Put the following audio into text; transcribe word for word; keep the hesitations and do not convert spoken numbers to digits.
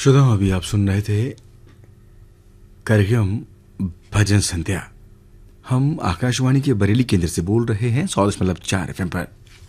श्रोताओं, अभी आप सुन रहे थे कार्यक्रम भजन संध्या। हम आकाशवाणी के बरेली केंद्र से बोल रहे हैं सौ दशमलव चार एफ एम पर।